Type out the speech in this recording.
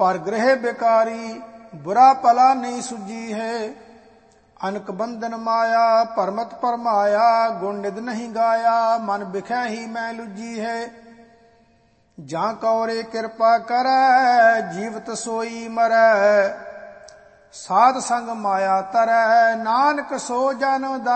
ਪਰ ਗ੍ਰਹਿ ਬਿਕਾਰੀ ਬੁਰਾ ਭਲਾ ਨਹੀਂ ਸੁਝੀ ਹੈ। ਅਨਕ ਬੰਧਨ ਮਾਇਆ ਭਰਮਤ ਭਰਮਾਇਆ, ਗੁਣ ਨਿਧ ਨਹੀਂ ਗਾਇਆ ਮਨ ਬਿਖੈ ਹੀ ਮੈਂ ਲੁੱਜੀ ਹੈ। ਜਾਂ ਕਉਰੇ ਕਿਰਪਾ ਕਰੈ ਜੀਵਤ ਸੋਈ ਮਰੈ, ਸਾਧ ਸੰਗ ਮਾਇਆ ਤਰੈ ਨਾਨਕ ਸੋ ਜਨਮ